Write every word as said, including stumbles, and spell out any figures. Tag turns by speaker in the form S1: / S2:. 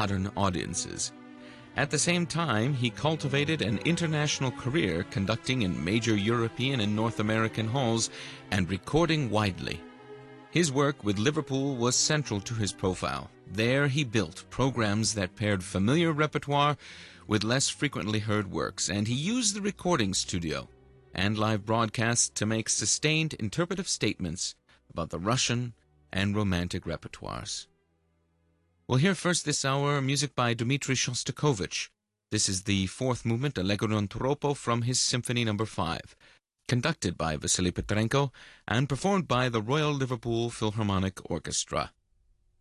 S1: modern audiences. At the same time, he cultivated an international career conducting in major European and North American halls and recording widely. His work with Liverpool was central to his profile. There he built programs that paired familiar repertoire with less frequently heard works, and he used the recording studio and live broadcasts to make sustained interpretive statements about the Russian and Romantic repertoires. We'll hear first this hour music by Dmitri Shostakovich. This is the fourth movement, Allegro non troppo, from his Symphony Number five, conducted by Vasily Petrenko and performed by the Royal Liverpool Philharmonic Orchestra.